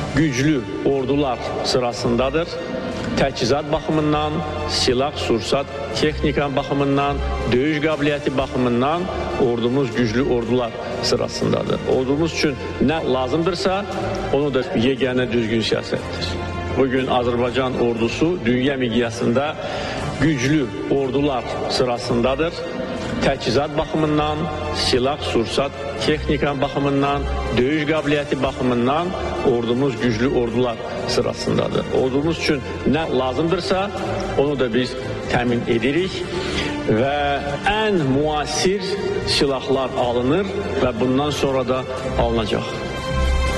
güclü ordular sırasındadır. Təchizat baxımından, silah, sursat, texnika baxımından, döyüş qabiliyyəti baxımından ordumuz güclü ordular sırasındadır. Ordumuz üçün nə lazımdırsa, onu da yeganə düzgün siyasətdir. Bugün Azərbaycan ordusu dünya miqyasında güclü ordular sırasındadır. Təchizat baxımından, silah, sursat, texnika baxımından, döyüş qabiliyyəti baxımından ordumuz güclü ordular sırasındadır. Ordumuz üçün nə lazımdırsa, onu da biz təmin edirik və ən müasir silahlar alınır və bundan sonra da alınacaq.